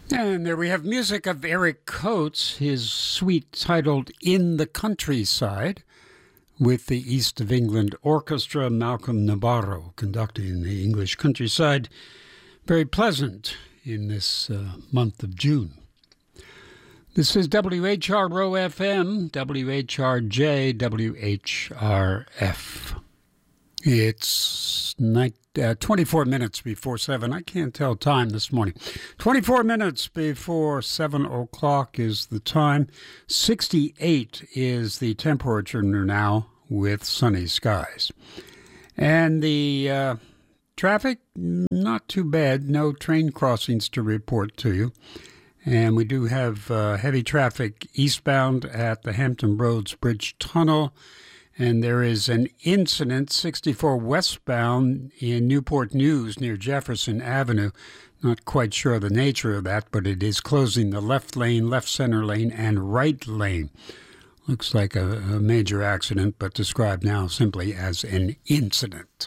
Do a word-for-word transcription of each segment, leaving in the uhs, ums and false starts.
And there we have music of Eric Coates, his suite titled In the Countryside, with the East of England Orchestra, Malcolm Nabarro conducting the English countryside. Very pleasant in this uh, month of June. This is W H R O F M, W H R J, W H R F. It's night, uh, twenty-four minutes before seven. I can't tell time this morning. twenty-four minutes before seven o'clock is the time. sixty-eight is the temperature now with sunny skies. And the uh, traffic, not too bad. No train crossings to report to you. And we do have uh, heavy traffic eastbound at the Hampton Roads Bridge Tunnel. And there is an incident, sixty-four westbound in Newport News near Jefferson Avenue. Not quite sure of the nature of that, but it is closing the left lane, left center lane, and right lane. Looks like a, a major accident, but described now simply as an incident.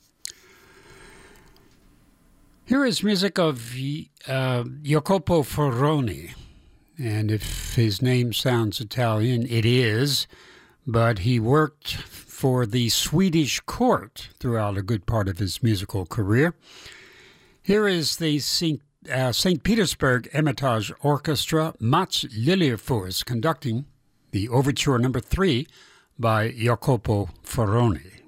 Here is music of uh, Jacopo Forroni. And if his name sounds Italian, it is. But he worked for the Swedish court throughout a good part of his musical career. Here is the Saint Uh, Saint Petersburg Hermitage Orchestra, Mats Liljefors, conducting the Overture Number Three by Jacopo Forroni.